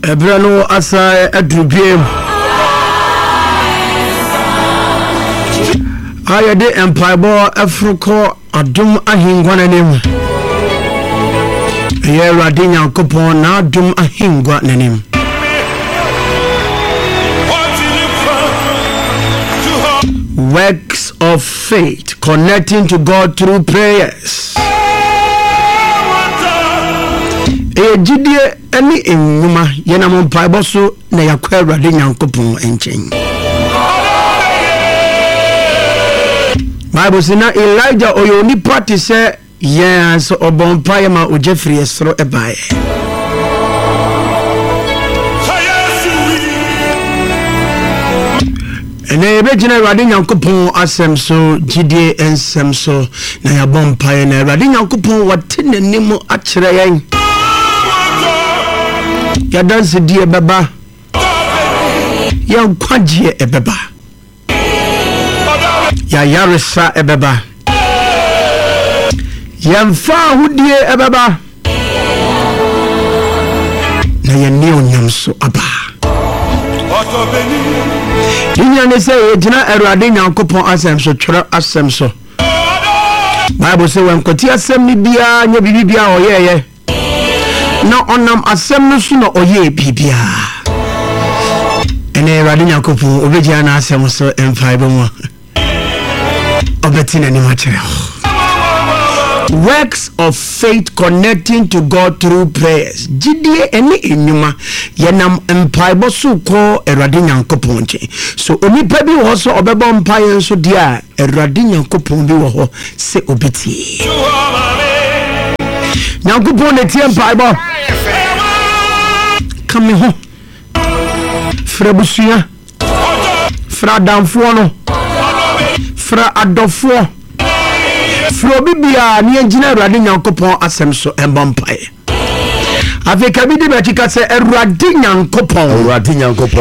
Ebrano asa adrubiem. Ayade empire Africa adum ahingwa nanim. Ye radinya kopon na adum ahingwa nanim. Works of faith, connecting to God through prayers. Ejidie ani enwuma yena mo mpaibo so na yakwa awrade nyankopon enchen. Bible say na Elijah oyoni party say yes obon paye ma ojefri esro ebae. Ene ebegina awrade nyankopon asem so gidie ensem so na yabon paye na awrade nyankopon wate nanim akire yen. Ya dance die beba ya kwaje ebeba ya yaresa ebeba ya mfa hudie ebeba na ya neo nyamso aba inya ne se ejina awrade nyankopon asem so twere asem so Bible say when kwati asem ni bia nya bibia oyeye na onam asem no so na oye bibia ene awrade nyankopon obegia na asem so empaibo mo obetina ni machero. Works of faith, connecting to God through prayers. Jidie ene enyuma yenam empaibo so ko awrade nyankopon che. So onipa bi wo so obebo mpaye so dia awrade nyankopon bi wo ho se obeti. Nyankopon ne tie mpaibo kame ho fra busuya fra damfo no fra adofo fra bibia ne ngina awrade nyankopon asem so embampae Afrika bi de betika se awrade nyankopon awrade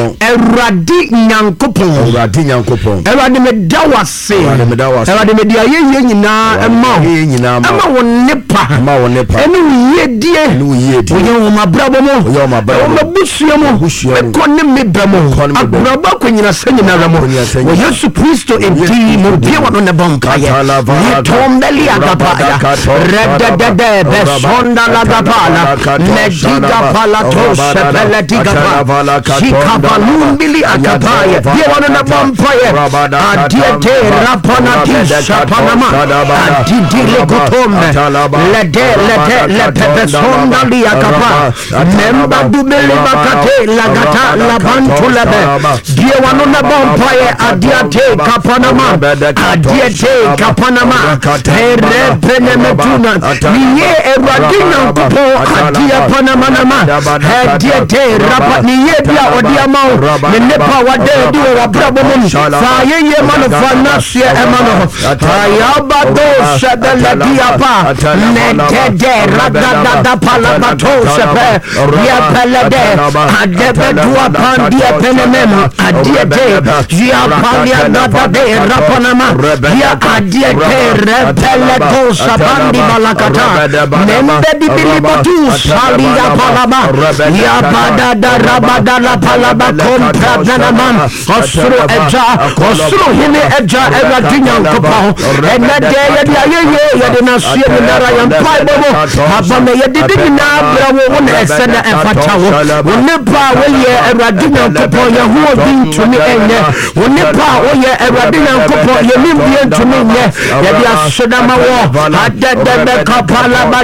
me dawase awrade me dia ye nyina ema wonnepa enu yedie wo mabrabo mo wo mabusuo mo konne me bemo abraba ko nyina sanyina ramo wo Yesu Kristo enti mo bia wono ne banka ye tombeli agapaya rededede besonda lagapala Diga palato sepele diga pa Shika balumbili akapaya Dia wana na bampaye Adiete rapana disha panama Adidile kotombe Lede pepesonda li akapa Memba dumeli bakate lagata labantu lebe Dia wana na bampaye Adiete kapanama Adiete kapanama Erepene metuna Niye eradina kupo Adiya Panama, Hediate, Rapa, Niebia, or Diamau, the Nepa, what they do, a problem, Faye, Manofanasia, Emano, Tayabado, Shadala Diapa, Nede, Radada Palabato, Sepe, Yapelade, Adebedua Pandia Penemem, Adiate, Giapalia Nada de Rapanama, Dia Adiate, Repeleto, Sabandi Malakata, Nembedi Bilibatu, Sali. Ya palaba ya badada rabada la palaba kontra banaman osro hine eja awrade nyankopon enade ya de na sie mi nara ya mpaibo abame ya de dina brawo wona esena enfatawo wone pa wo ye awrade nyankopon ya ho bi ntumi enye wone pa wo ye awrade nyankopon ye nimbie ntumi enye ya de asodama wo adede kapala ba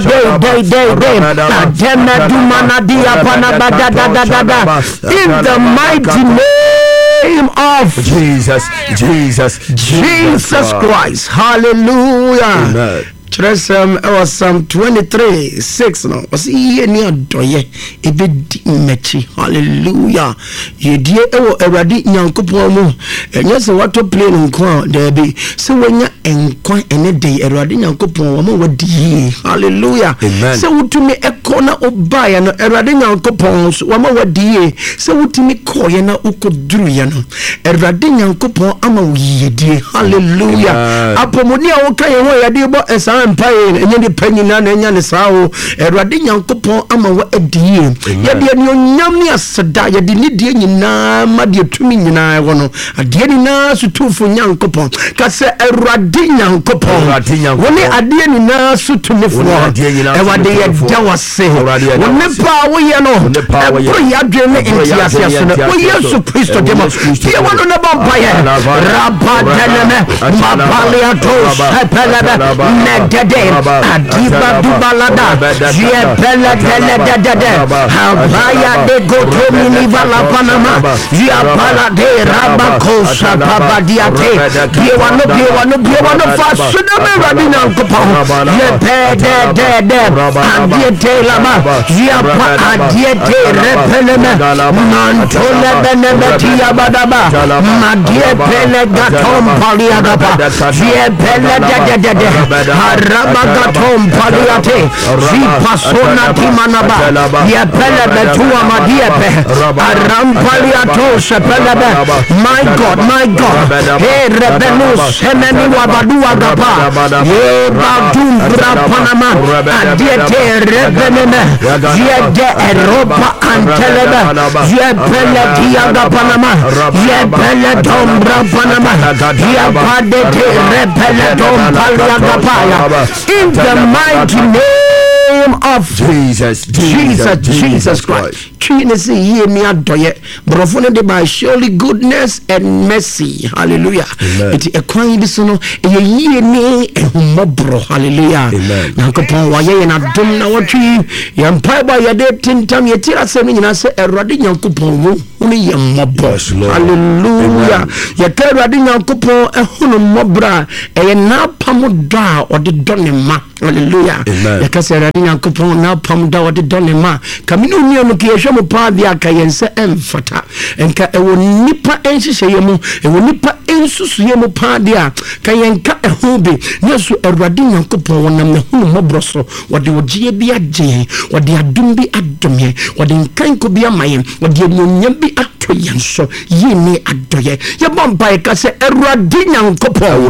de in the mighty name of Jesus Christ. Hallelujah. Amen. Psalm 23:6 no was ye ni adoye ebedi mechi. Hallelujah. Ye die ewo awrade nyankopon mu enye se wato plane nko there be se wonya enkwan ene de awrade nyankopon wo mo wadi. Hallelujah. Se wutumi kona obaya no Erade Nyankopon so wama wadie se wutimi koye na ukoduru ye no Erade Nyankopon ama uyedie hallelujah apomoni a woka ye ho yade bo esa mpae enye de panyina na enya ne sao Erade Nyankopon ama wa adie yade ne onyam ne aseda yade ne die nyina ma de tumi nyina wo no ade ni na sutufo Nyankopon ka se Erade Nyankopon woni ade ni na sutumifo Ewade ye dawase woni pa wo ye no ebro ya dwene entiasia so no wo Yesu Kristo demo ye wono na bampaye rabadeleme mabalia to sepelebe negede adiba dubalada ye pele dede habaya de gotomini vala panama ya pala de rabako sababadiate ye wano fasuna me radina kopa ye pede de adiete lama ya pa adiete repeleme mantole benemetia badaba madie pele gatom paliagaba ye pele de haraba gatom paliate si pasona timanaba ye pele betua madie pe aram paliato sepelebe my God hey rebelus semeni wabadua gaba ye badum brapanama adiete rebeneme ye de Europa antelebe ye pele diaga panama ye pele dombra panama ye padete repele dombaliaga paya in the mighty name of Jesus Christ. Chinese ye me adoye brofone de by surely goodness and mercy hallelujah it ekwan bi so no ye ni ehumobro hallelujah Nyankopon wa ye na dom na wotwi ye mpai ba ye de tintam ye tira se nyina se Erade Nyankopon wo uni ye mobro hallelujah ye ka Erade Nyankopon ehunu mobra ye na pamoda ode donema hallelujah ye ka se Erade Nyankopon na pamoda ode donema kamino ni onu ke mo pa dia ka yense emfata enka ewo nipa enhihye yemu ewo nipa ensusu yemu pa dia ka yenka ehobe yesu Erade Nyankopon wonam ne hunu mobroso wode ogie bi agye wode adum bi adomye wode nkanko bi amaye wode nyonyam bi atoyenso yini adoye ye bomba ka se Erade Nyankopon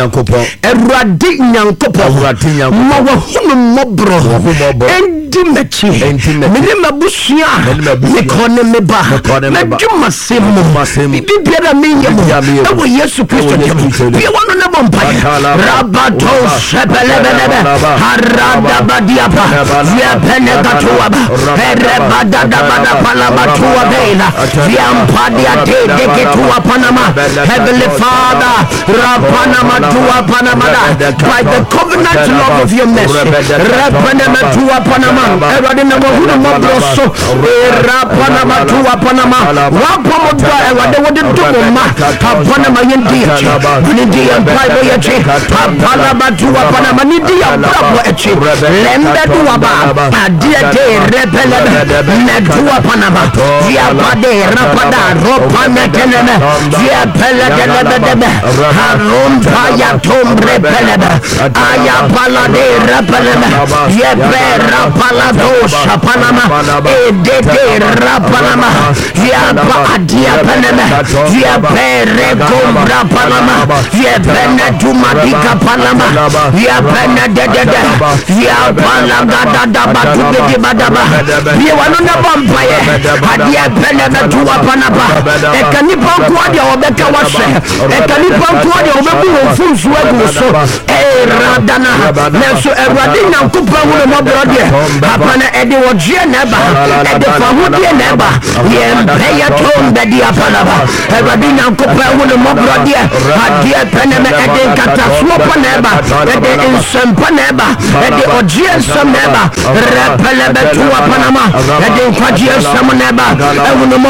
mo wa hunu mobro entimechi minima busia mekone meba meduma semu bibiara menyemo ewo Yesu Kristo demo we wano na bomba rabato sebelebelebe harada badiapa ya penegatuaba erebada dabada palabatuwa bela ya mpadia de getuwa panama Heavenly Father rapanama tuwa panama by the covenant love of your mercy rapanama tuwa panama Erade na mohunu mobroso rapanama tuwa panama wapamodwa Erade wode dumoma panama yendi Bible yechi panama tuwa panama nidi ya brabo echi lembe duwaba adie de repelebe neduwa panama ya pade rapada ropane teneme ya pele delebe harumpa ya tombre pelebe aya palade repelebe ya pera palado shapanama edede rapanama ya pa adia peneme ya pere gombra panama ya pene tumadika panama ya pene dedede ya palagada daba tubedi badaba ya wanona bampaye adia peneme tuwa panaba ekanipa kwadi obeka wase ekanipa kwadi obebu ofunsu eguso radana neso Erade Nyankopon wo mo brode apana ede wodje neba ede fahudie neba ye mpeya tombe dia panaba Erade Nyankopon wo mo brode adie peneme ede katasmo paneba ede insempa neba ede odje nsem neba repelebe tuwa panama ede kwaje nsem neba wo mo brode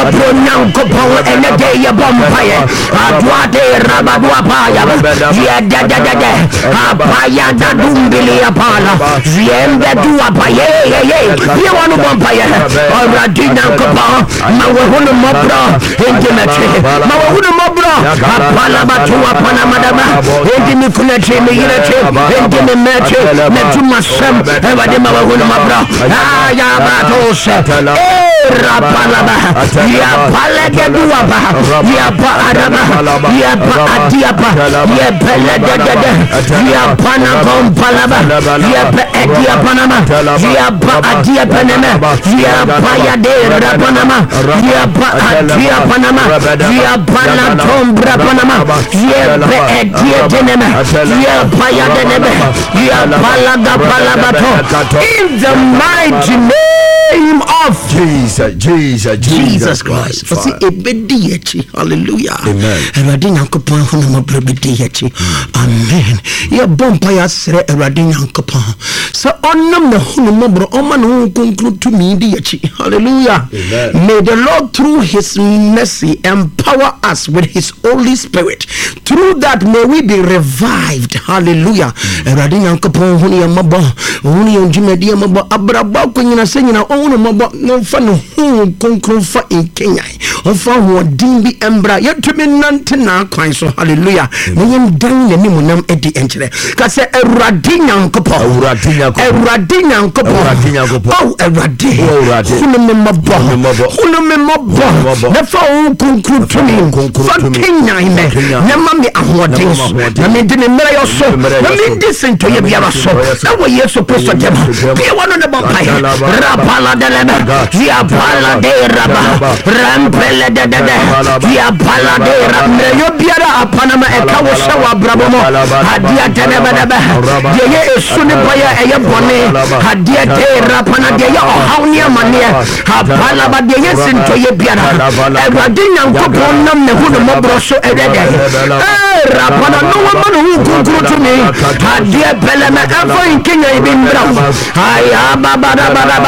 Nyankopon enede ye bompaye adwade rabaduapaya ye dadadade apaya dadumbili apala yembe duapaye ye wanu bompaye already Nyankopon mawehunu mobra intimate mawehunu mobra apala batua pana madama intimi kuneche miyete intimi meche metuma sem ewade mawehunu mobra ya batose rapalaba ya palegeduaba ya paadaba ya paadiapa ya peledede ya pana kompalaba ya peedia panama ya paadia panama ya payade rapanama ya paadia panama ya paladombra panama ya peedia tenema ya payade nebe ya palaga palabato in the mighty name of Jesus Christ. For see a bediachi. Hallelujah. Amen. Eradin Yankopon hono bediachi. Amen. Ya bompa ya sere eradin Yankopon. So onam na hono mobro oman ho conclude to me diachi. Hallelujah. Amen. May the Lord through his mercy empower us with his Holy Spirit. Through that may we be revived. Hallelujah. Eradin Yankopon hono ya mabo hono ya njimedi ya mabo abraba kwenyina senyina ono mabo no fa no hu konkrofa in Kenya ofa ho dimbi embra yetumi nante na kwan so hallelujah me yem dan ne munam edi enkyere ka se Awurade Nyankopon oh Awurade hunu me mabo na fa ho konkro to me fa Kenya ime na ma me ahoden so na me de ne mera yo so na me de sento ye bia so na wo Yesu Kristo dem be wono ne bompai rapala de lebe ya pala de raba rampele de ya pala de ramre yo biara apanama ekawo shawa brabomo hadia tenebe ye esuni baya eye bone hadia de rapana de ya ohawni amane apala ba de yesinto ye biara Awurade Nyankopon nam ne hunu mobro so edede rapana no wamano hu kunkuru to me hadia peleme afo in Kenya ibimbra aya baba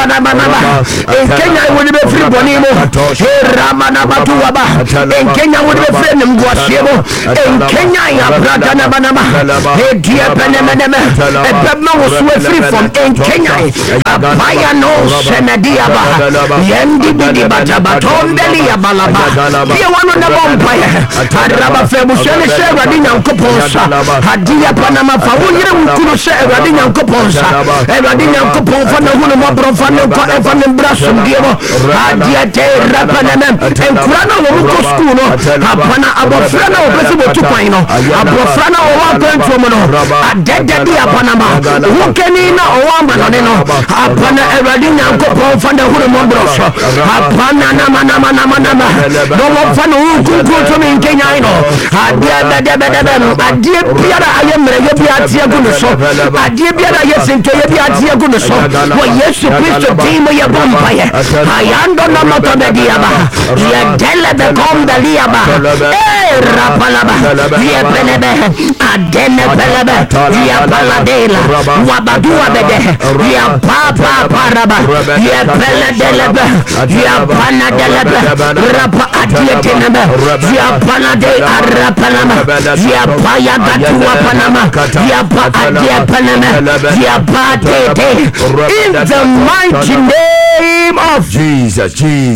Kenya would be free bonimo ramana batuaba in Kenya would be free mguasiemo in Kenya ya brada na banama dia penemeneme ebema was free from in Kenya abaya no semedia ba yendi bidi batabatombe ya balaba dia wano na bompaya araba febushene Awurade Nyankopon sa hadia panama fa wonyere wukuru se Awurade Nyankopon sa Awurade Nyankopon fa na hunu mobro fa ne ko fa ne braso diemo hadia te rapanem enkura na wo ko school no apana abofra na obese botu kwan no abofra na wo akwantu mo no adede dia panama wo keni na o amano no apana Awurade Nyankopon fa na hunu mobro so apana na mana no wo fa no kunku to me Kenya no hadia adie biara ayemre ye bia tie gu no so adie biara yesinto ye bia tie gu no so wo Yesu Kristo dimo ye bompaye ayando na motobediaba ye delebe kombeliaba rapalaba ye pelebe adene pelebe ye paladela wabadua bede ye papa paraba ye peledelebe ye panadelebe rapa adie tenebe ye panade arapalama ye paya gatua panama ye pa adie panama ye pa tete in the mighty name of Jesus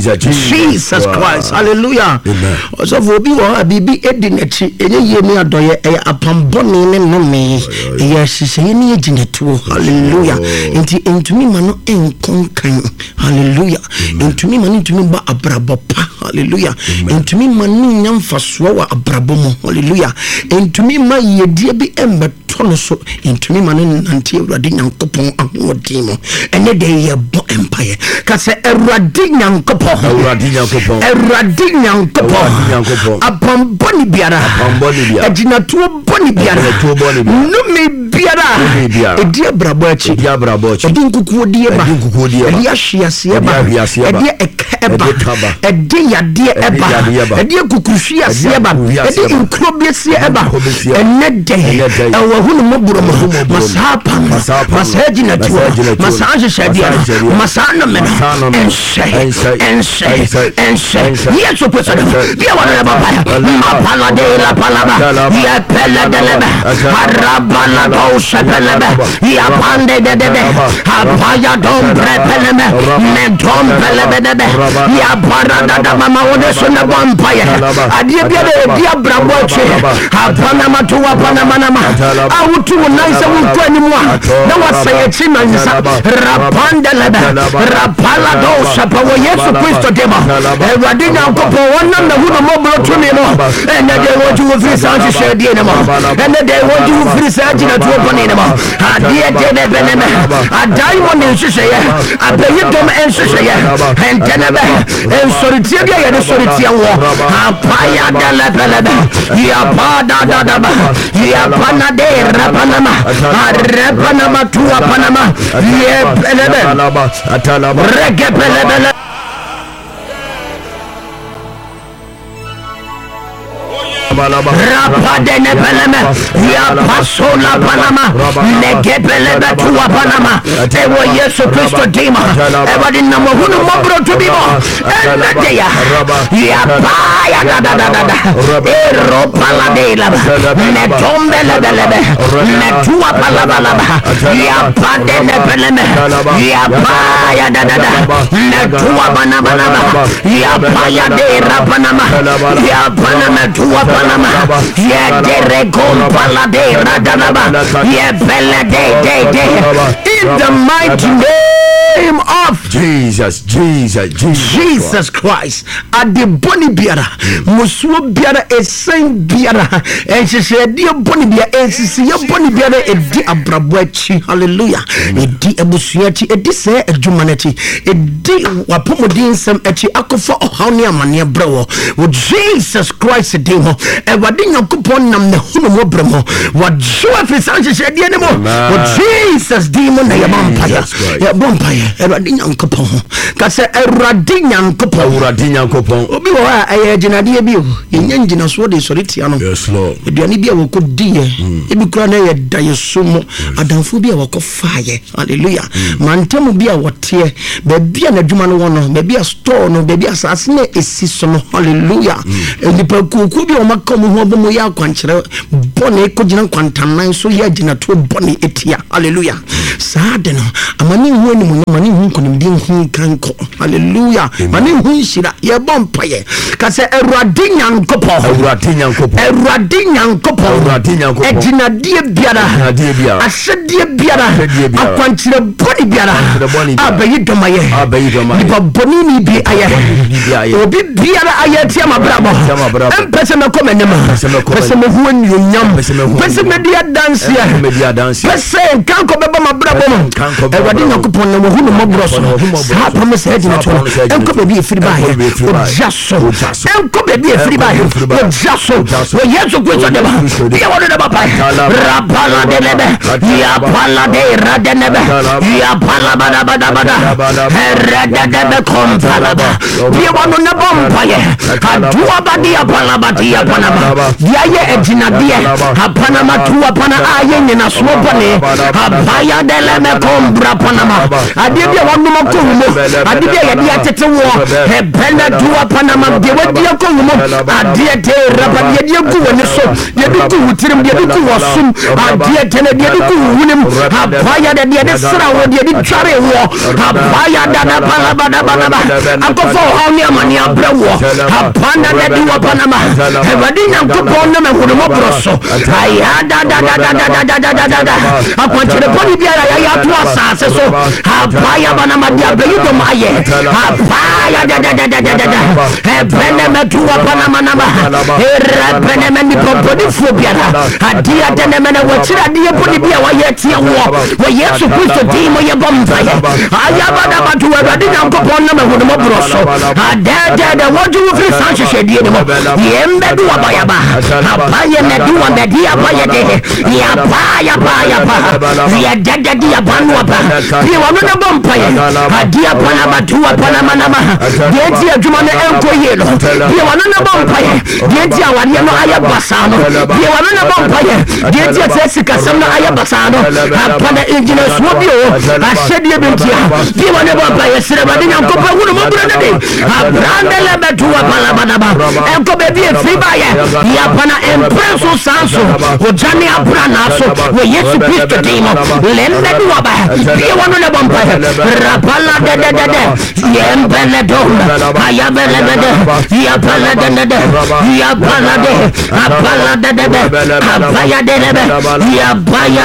Christ. Hallelujah. Also for be wa bibi edinechi enye yemi adoye e apamboni ne nome yes se yemi eginetu hallelujah intumi mano enkonkan hallelujah intumi mano intumi ba abrabopa hallelujah intumi mano nyamfaso wa abrabomo hallelujah intumi ma yedie bi embe tono so intumi mano nanti Awurade Nyankopon ahoodimo ene de ye bo empire ka se Awurade Nyankopon apamboni biara ejinatuo boni biara no me biara edi abrabo achi edi nkukuo die ba edi ahwiase ba edi eba edi yade eba edi kukuhwi ase ba edi nkrobiese eba enede ewo hunu moburo masapa masaji na tuwa masaje shadia masana mena ense yeso pesa dia wana baba mapala de la palaba ya pela de lebe harabala do shapelebe ya pande de habaya dom prepeleme me dom pelebe ya parada da mama wode sona vampire adie bia de dia brabo che hapana matuwa pana manama awutu naisa wutu animwa na wasaye chimanza rapanda lebe rapala do shapawo Yesu Kristo dema ewadina kopo wonna na huno moblo tumi no ene de woju ofiri sanji shedie ne mo ene de woju ofiri sanji na tuo pone ne mo adie de beneme adai woni nhwehye abeyi dom enhwehye entenebe ensoritie bia ye de soritie wo apaya de lebelebe ya pada da ya panade rapanama rapanama tuwa panama ye belebe atalaba regepelebe Rapadene peleme ya pasola panama negebelebe tuwa panama ewo Yesu Kristo dima ebadi na mohunu mobro tubimo enedeya ya paya da ero paladela netombelebelebe netuwa palabalaba ya padene peleme ya paya da netuwa panama ya paya de rapanama ya panama tuwa panama ye dere kompala de radanaba ye bele de in the mighty name of Jesus Christ at the boni biara musuo biara esen biara enhyehyɛ de boni biara esisi ye boni biara edi abrabo achi hallelujah edi ebusua achi edi se adwumanati edi wapomodin nsem achi akofo ɔhaw ne amane brawo wo Jesus Christ demo ewade nyakopon nam ne hunu mo bremo wadjo afisanhyehyɛ de ne mo wo Jesus demo na yamampaya ya bompaya ewade nyankopon ka se ewade nyankopon obi wo a aye ginade bi o yenya ngina so de soritia no yes lord aduane bi a wokodiye ebi kura na ye dayesumo adamfo bi a wokofaye hallelujah mantamu bi a wote ba bia na dwuma no wono ba bia store no ba bia asase na esiso no hallelujah enipa kuku bi o makamu ho bomo ya kwankyere bone kogina kwantanan so ya gina to bone etia hallelujah saade no amani hu ani mu mani hu konimdi hu kanko hallelujah mani hu shira ye bompaye ka se Awurade nyankopon ejina die biara asede biara akwankyere bone biara abayi domaye nipa boni ni bi aye obi biara aye tia mabrabo empese me komenema pese me hu anyonyam pese me dia dance pese kanko beba mabrabo no Awurade nyankopon na hu no mobroso sa promise ejina to enko bebi efiri ba ye ojaso enko bebi efiri ba ye ojaso wo Yesu Kristo de ba ya wono de baba rapala de lebe ya pala de radenebe ya pala bada herede de kompala ya wono ne bomba ye adua badi ya pala badi ya panama ya ye ejina die panama tuwa pana aye nyina so bone abaya de lebe kombra panama adie wono mo kohumo adie ye dia tete wo hebele tuwa panama de wadi kohumo adie te rabadi de gu woni so de du wutirim de du wasum adie te ne de du wunim abaya de sra wo de tware wo abaya da bala akofo hawni amani abrawo apanda de du panama hebadi nyankopon na me hono mo broso ayada da akwankyere boni biara ya to asase so Apaya Banamadia Belumaye, Apaya Benemetua Panamanama, Benemani Popodifobia, Adia Denemena, what's Adia Podibia, Wayetia War, where yes, you put the team on your bonfire. Ayabana to a Radina Coponama with the Mobroso, Ada, what do you feel Sanchez? Yembedu Abayaba, Apaya Medu and the Dia Bayade, Yapaya Paya, Dia Banuapa, Piwana Bompire, Adia Panamatua Panamanama, Yetia Jumana Encoyelo, Piwana Bompire, Yetia Wadiano Ayabasano, Piwana Bompire, Yetia Jessica Sama Ayabasano, Apana Engineer Swabio, I said you been here, Piwana Bompire, Serabadina Copa, Abranda Batua Palabanaba, Enco Baby Free Buyer, Yapana Empresso Sanso, Ojani Abranaso, where yes, you pick the team, Lenda Duaba, Piwana Bompire, Rapala de Yembeledon, Ayabelede, Yapala Apala de Yapaya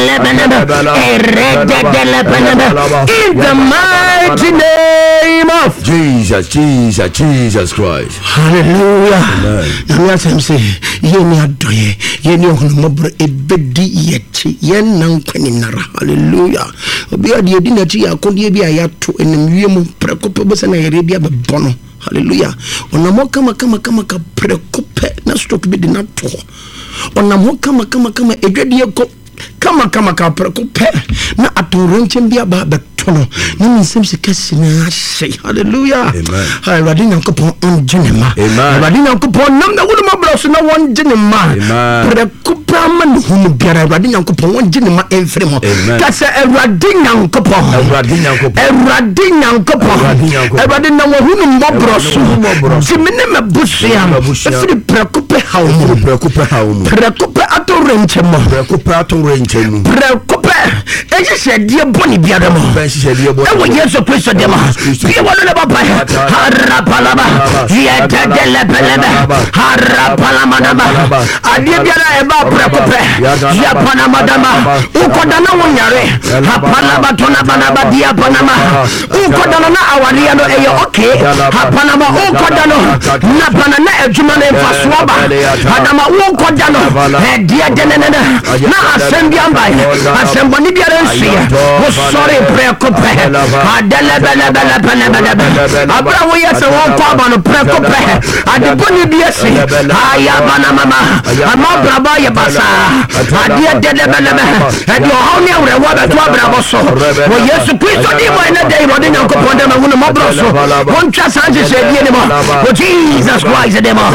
in the mighty name of Jesus Christ. Hallelujah. Amen. Say, Yeni Adoye, Yeni Honmobro, Ebedi Yeti, Yen Nanquinara. Hallelujah. Obia the Dinati, Akondia Yato, and the Mumu Precopus and Arabia Bono. Hallelujah. Onamo kama prekope na stop be na to. Onamo kama edwede ko kama prekope na atoronche bia ba betono. Na minsem sikasi na say. Hallelujah. Amen. Hallelujah. Nyankopon onjenema. Amen. Hallelujah. Nyankopon nam na wulu mabroso na wonjenema. Amen. Prekope man hunu biara. Hallelujah. Nyankopon onjenema enfremo. Kase Hallelujah. Nyankopon. Hallelujah. Na wonu mbobroso. Jimene mebusia. Efiri prekope hawmu. Prekope atorenchemo. Prekope eje sedie boni biara mo. Ewo Yesu Kristo demo. Bi wonu le baba. Harapalaba. Yetedelepelebe. Harapalamanaba. Adie biara eba prekope. Ya panamadama. Ukodana wonyare. Hapalaba tona banaba dia panama. Ukodana na awalia no eyo okay. Hapanama ukodano. Na panana ejumane faswaba. Adama ukodano. Dia denene. Na asembiamba. Asembani dia rensi. Sorry prekope. Adelebelebelebelebelebe. Abra we yesa wonkwaba no prekope. Adiboni dia si. Ayabana mama. Amabra ba yebasa. Adia delebelebe. Edio hawni awrewa beto abraboso. Wo Yesu Kristo di mo ene dey mo de Nyankopon dem wonu mabroso. Won twa sanje se die ni mo. Wo Jesus Christ dem mo.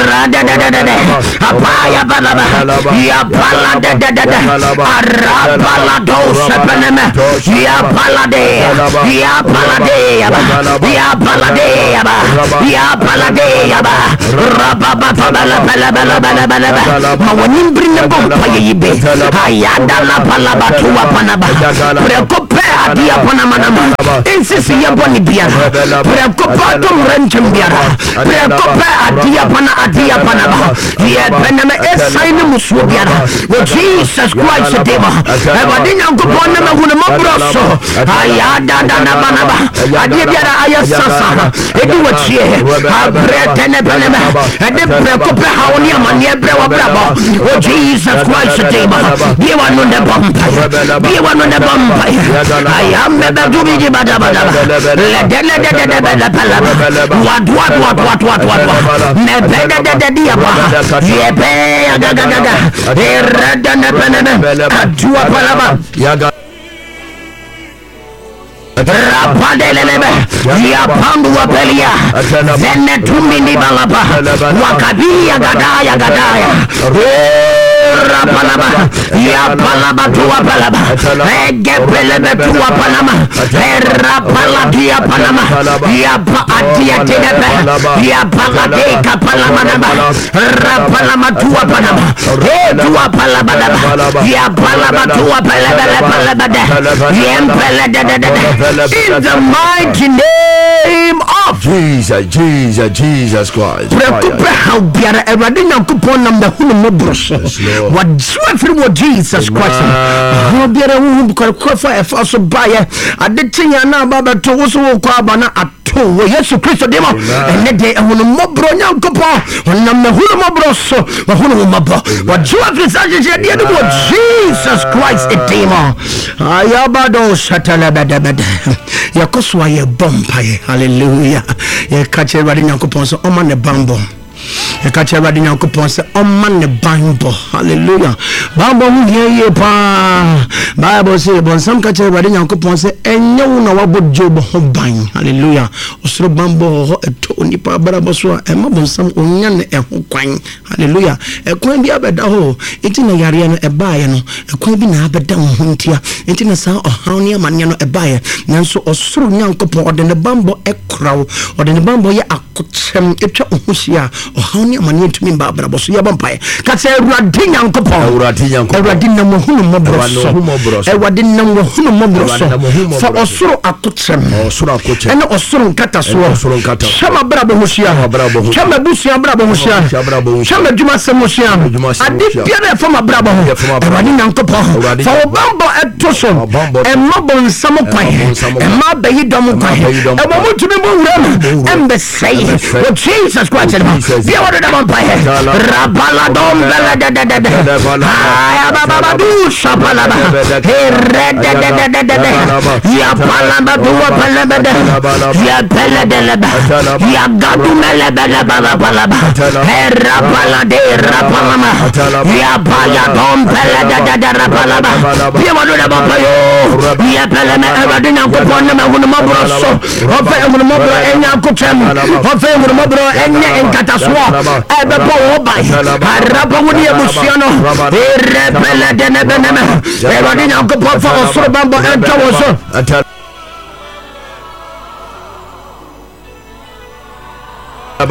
Apaya balaba. Ya balade de. Arabala do sepeneme. Ya balade. Ya balade. Ya balade. Ya balade. Rababa bala. Ma wonim brinne bompa yibe. Ayada la balaba tuwa panaba. Prekope adia panamanama. Insisi yaboni biara. Prekope atom renchem biara. Prekope adia panaba. Ye peneme esaini musuo biara. Wo Jesus Christ dema. Ebadi Nyankopon na hunu mabroso. Ayada dana banaba. Adia biara ayasasa. Edi wachie. Abretene peneme. Edi prekope haoni amani ebrewa brabo. Wo Jesus Christ dema. Ye wanu ne bompa. Ye wanu ne bompa. I am the Dubiji Badabada. What? Nebeda de Diaba. Yepe Gagaga. Adua Palaba. Rapadelebe, Yapandu Apelia, Venetumini Balaba, Wakabia Gadaya, Rapalaba, Yapalaba to Apalaba, Egepelebe to Apalama, Rapaladia Panama, Yapa Adia Tenepe, Yapaladeka Palamanaba, Rapalama to Apanama, to Apalababa, Yapalaba to Apalababa, Yempele. In the mighty name of Jesus. Jesus Christ. How biara Erade Nyankopon nam the hunu mobroso. What free what Jesus Christ. How biara hu kwa e fa so baye. Adetinya na baba to wo so kwa bana ato wo Yesu Kristo demo. Ene de hunu mobro Nyankopon. Nam the hunu mobroso. Wa hunu mobro. What Jesus Christ edema. Ayabado shatalabadabada. Yakoswa ye bompaye. Hallelujah. Ye kache Erade Nyankopon so oma ne bambo. You catch Erade Nyankopon say man the Bible. Hallelujah. Bible hu ye pa. Bible say bon some catch Erade Nyankopon say enye wo na wabo Job ho ban. Hallelujah. Osoro bambo ho eto nipa barabo so e ma bon sam onya ne e ho kwan. Hallelujah. E kwan bi abeda ho enti na yare no e baaye no e kwan bi na abeda ho ntia enti na sa ohaw ne amane no e baaye nanso osoro Nyankopon ode ne bambo e kraw ode ne bambo ye akochem etwa ohusia ohani amani ntumi mba abraboso ya bampae kase Erade Nyankopon Erade na mohunu mobroso Erade na mohunu mobroso fa osoro akochem ene osoro nkata so chama brabo hosia chama busia brabo hosia chama djuma semosia ade biara fa mabrabo Erade Nyankopon fa obambo etoso e mabon samokwan e mabayi dom kwan e momutumi bo wuram embe say what Jesus Christ be what the vampire rabala dom bela de ya baba du shabala ya palamba du palamba ya bela de ya gadu mele bela baba rabala de rapalama ya bala dom bela de rapalama be what the vampire ya bela me Erade Nyankopon na hunu mabroso ofe hunu mabro enya kotem ofe hunu mabro enya enkataswa ebe po obai araba woni ebusiano erebele de nebeneme Erade Nyankopon fa osoro bambo enta woso in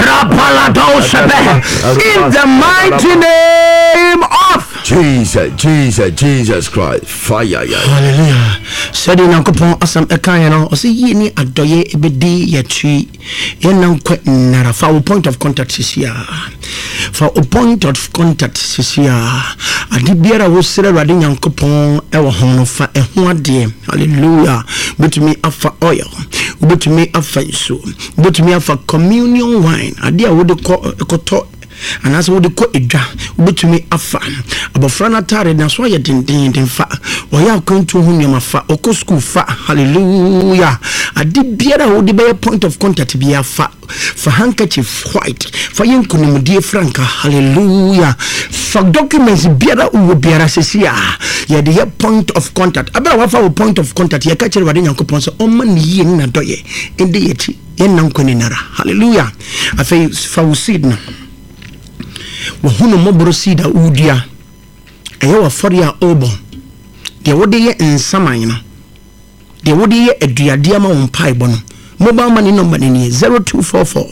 the mighty name of Jesus Christ. Fire. Hallelujah. Said in Nyankopon asam ekan no o se yi ni adoye ebedi yetri ye nan kwa nara fa point of contact sisia for a point of contact sisia ade biara wo sere Erade Nyankopon e wo hono fa e ho ade. Hallelujah. Betumi afa oil, betumi afa iso, betumi afa communion wine ade a wo de koto and wo de ko edwa betumi afa abofra na tare na so ye den fa o ya kwantu hu nyama fa oko school fa. Hallelujah. Ade biara wo de be point of contact bi afa for handkerchief white for yenkunumudie franka. Hallelujah. For documents biara wo biara sesia ye de point of contact abra wa fa point of contact ye ka kire Erade Nyankopon so o man yi na doye ende yeti yen nan kwani nara. Hallelujah. Afei fa usid na wahunu mobro sida udia eye wa foria obo de wode ye nsaman no de wode ye aduade ama won paibo no mobile money number ni 0244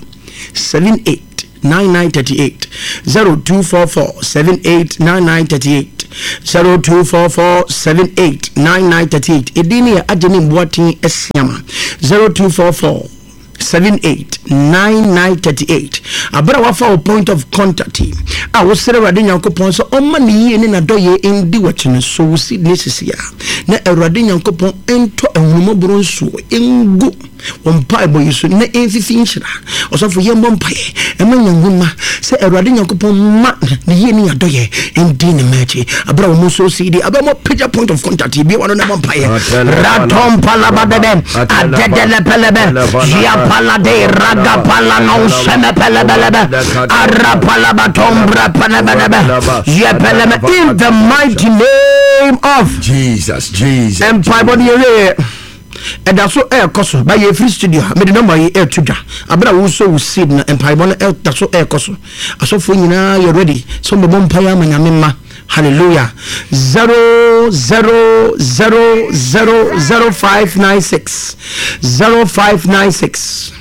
789938 0244 789938 0244 789938 edini ya ajeni mbuati esiama 0244 789938 abra wafa point of contact a wo sere Erade Nyankopon so o mani ni na doye endi wachene so wusi nesisia na Erade Nyankopon ento ehunmo bronso engu won Bible yiso na enfifi nhyira osofo yembo mpaye emanyanguma se Erade Nyankopon ma ni ye ni adoye endi ne mechi abra wo so sidi abra mo page point of contact bi wano na mpaye ratom palaba bebe adedele pelebe ya palade raga pala no seme pelebelebe arapala batombra pelebelebe ye pelebe in the mighty name of Jesus empire body ye edaso koso ba ye free studio me de number ye tudwa abra wo so seed na empire body edaso koso asofo nyina you ready so me bom paya manyamema. Hallelujah. 0000596 0596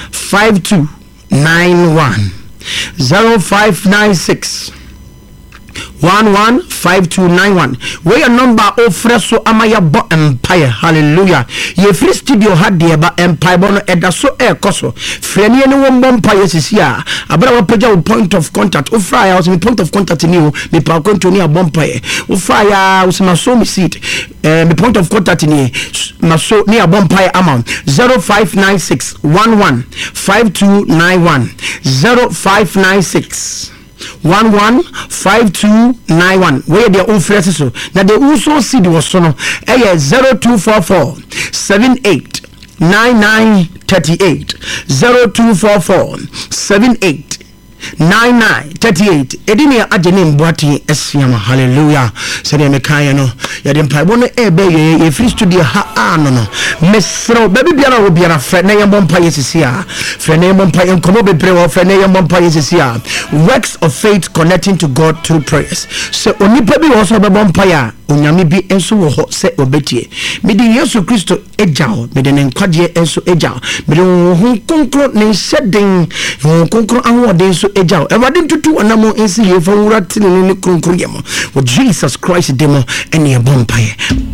115291 0596 115291. Where your number of freso amaya bo empire. Hallelujah. Ye free studio had the ba empire bono edaso air koso. Freni any one empire is here. Abra peja point of contact. Ufraya was my point of contact in you. Me pa to near bompire. Ufraya was my so me seat. My point of contact in you. My so near bompire amount 0596 115291 0596 115291. Where their own phrases so now they also see the was sono 0244 78 9938 0244 78 9938. Edinia ajene mbwati esiama. Hallelujah. Sede mekaya no ya dempa bono ebe ye free studio ha no mesro baby biara wo biara frene ye bompa yesisia frene ye bompa ye komo bebre wo frene ye bompa yesisia. Works of faith connecting to God through prayers. So onipa bi wo so be bompa ya onyame bi enso wo ho se obetie mede Yesu Kristo ejao mede ne nkwaje enso ejao mede ho konkro ne shedin ho konkro ahode so ejao ewade ntutu onamo ensi ye fa wura tini ne konkro yemo wo Jesus Christ demo ene e bompaye